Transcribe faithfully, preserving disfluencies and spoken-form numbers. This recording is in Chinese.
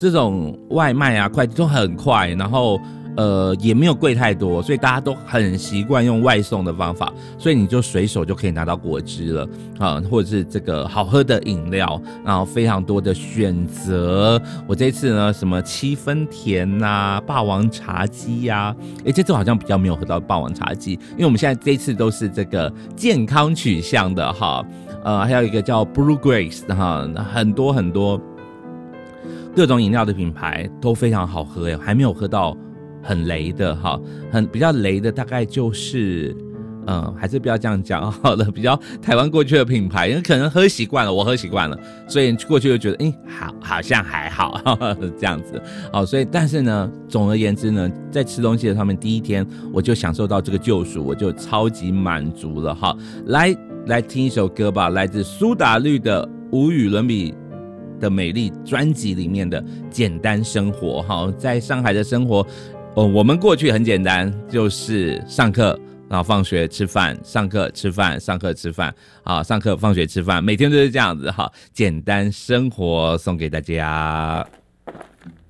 这种外卖啊快递都很快，然后呃也没有贵太多，所以大家都很习惯用外送的方法，所以你就随手就可以拿到果汁了啊，或者是这个好喝的饮料，然后非常多的选择。我这次呢，什么七分甜啊、霸王茶姬呀，哎，这次好像比较没有喝到霸王茶姬，因为我们现在这一次都是这个健康取向的哈，呃，还有一个叫 Blue Grace 哈，很多很多各种饮料的品牌都非常好喝耶，还没有喝到很雷的哈，很比较雷的大概就是，嗯，还是不要这样讲好了，比较台湾过去的品牌，因为可能喝习惯了，我喝习惯了，所以过去就觉得，哎，好，好像还好呵呵这样子，好，所以但是呢，总而言之呢，在吃东西的上面，第一天我就享受到这个救赎，我就超级满足了哈。来来听一首歌吧，来自苏打绿的《无与伦比的美丽》专辑里面的《简单生活》哈，在上海的生活。哦，我们过去很简单，就是上课，然后放学吃饭，上课吃饭，上课吃饭，啊，上课放学吃饭，每天都是这样子哈，简单生活送给大家。